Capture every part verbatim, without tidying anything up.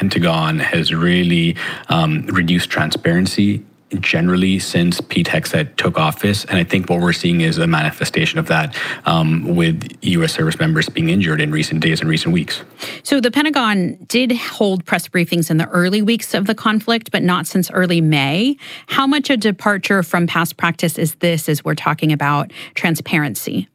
Pentagon has really um, reduced transparency generally since Pete Hegseth took office. And I think what we're seeing is a manifestation of that um, with U S service members being injured in recent days and recent weeks. So the Pentagon did hold press briefings in the early weeks of the conflict, but not since early May. How much a departure from past practice is this as we're talking about transparency?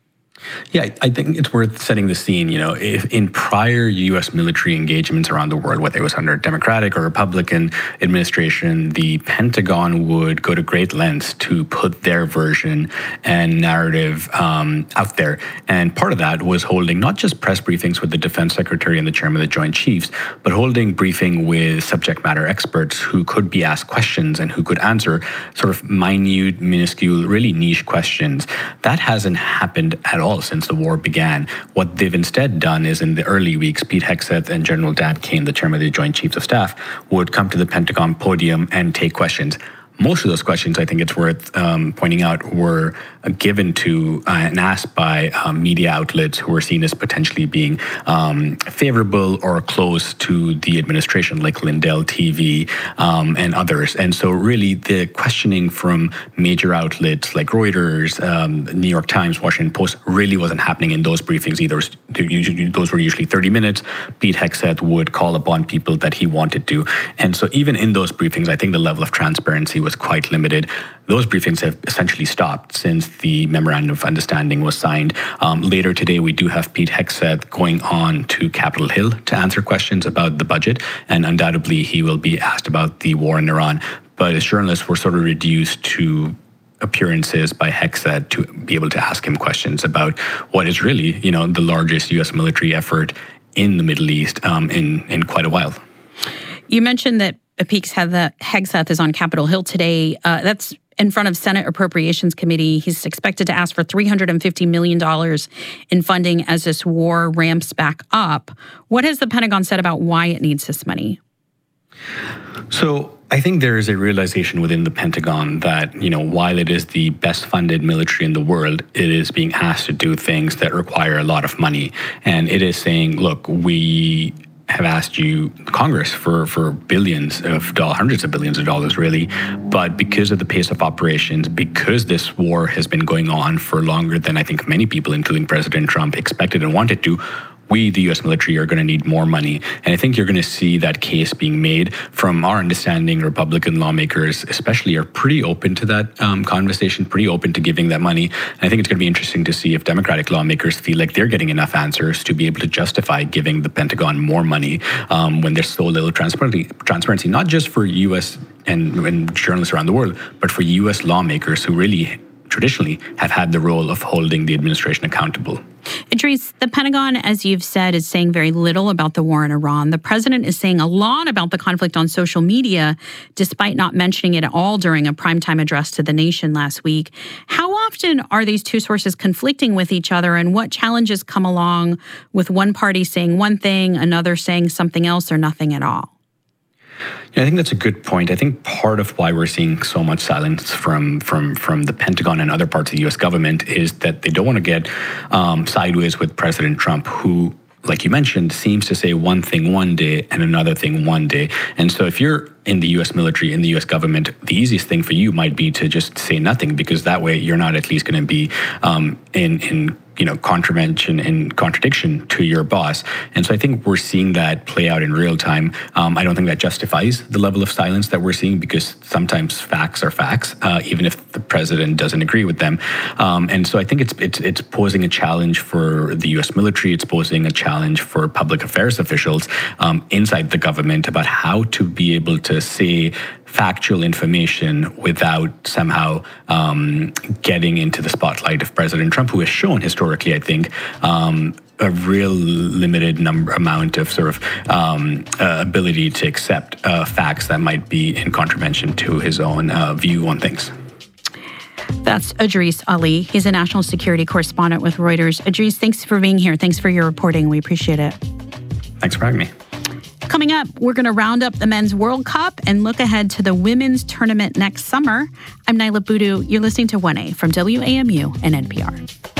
Yeah, I think it's worth setting the scene. You know, if in prior U S military engagements around the world, whether it was under Democratic or Republican administration, the Pentagon would go to great lengths to put their version and narrative um, out there. And part of that was holding not just press briefings with the Defense Secretary and the Chairman of the Joint Chiefs, but holding briefing with subject matter experts who could be asked questions and who could answer sort of minute, minuscule, really niche questions. That hasn't happened at all since the war began. What they've instead done is in the early weeks, Pete Hegseth and General Dan Kane, the chairman of the Joint Chiefs of Staff, would come to the Pentagon podium and take questions. Most of those questions, I think it's worth um, pointing out, were given to uh, and asked by um, media outlets who were seen as potentially being um, favorable or close to the administration, like Lindell T V um, and others. And so really the questioning from major outlets like Reuters, um, New York Times, Washington Post really wasn't happening in those briefings either. Those were usually thirty minutes. Pete Hegseth would call upon people that he wanted to. And so even in those briefings, I think the level of transparency was quite limited. Those briefings have essentially stopped since the Memorandum of Understanding was signed. Um, later today, we do have Pete Hegseth going on to Capitol Hill to answer questions about the budget, and undoubtedly he will be asked about the war in Iran. But as journalists, we're sort of reduced to appearances by Hegseth to be able to ask him questions about what is really, you know, the largest U S military effort in the Middle East um, in, in quite a while. You mentioned that Pete Hegseth is on Capitol Hill today. Uh, that's in front of Senate Appropriations Committee. He's expected to ask for three hundred fifty million dollars in funding as this war ramps back up. What has the Pentagon said about why it needs this money? So I think there is a realization within the Pentagon that, you know, while it is the best funded military in the world, it is being asked to do things that require a lot of money. And it is saying, look, we have asked you, Congress, for, for billions of dollars, hundreds of billions of dollars, really. But because of the pace of operations, because this war has been going on for longer than I think many people, including President Trump, expected and wanted to, we, the U S military, are going to need more money. And I think you're going to see that case being made. From our understanding, Republican lawmakers especially are pretty open to that um, conversation, pretty open to giving that money. And I think it's going to be interesting to see if Democratic lawmakers feel like they're getting enough answers to be able to justify giving the Pentagon more money um, when there's so little transparency, transparency, not just for U S and, and journalists around the world, but for U S lawmakers who really traditionally have had the role of holding the administration accountable. Idris, the Pentagon, as you've said, is saying very little about the war in Iran. The president is saying a lot about the conflict on social media, despite not mentioning it at all during a primetime address to the nation last week. How often are these two sources conflicting with each other, and what challenges come along with one party saying one thing, another saying something else, or nothing at all? Yeah, I think that's a good point. I think part of why we're seeing so much silence from from from the Pentagon and other parts of the U S government is that they don't want to get um, sideways with President Trump, who, like you mentioned, seems to say one thing one day and another thing one day. And so if you're in the U S military, in the U S government, the easiest thing for you might be to just say nothing, because that way you're not at least going to be um, in in you know, contravention and contradiction to your boss. And so I think we're seeing that play out in real time. Um, I don't think that justifies the level of silence that we're seeing, because sometimes facts are facts, uh, even if the president doesn't agree with them. Um, and so I think it's, it's it's posing a challenge for the U S military. It's posing a challenge for public affairs officials um, inside the government about how to be able to say factual information without somehow um, getting into the spotlight of President Trump, who has shown historically, I think, um, a real limited number amount of sort of um, uh, ability to accept uh, facts that might be in contravention to his own uh, view on things. That's Idris Ali. He's a national security correspondent with Reuters. Idris, thanks for being here. Thanks for your reporting. We appreciate it. Thanks for having me. Coming up, we're going to round up the Men's World Cup and look ahead to the women's tournament next summer. I'm Naila Boodoo. You're listening to one A from W A M U and N P R.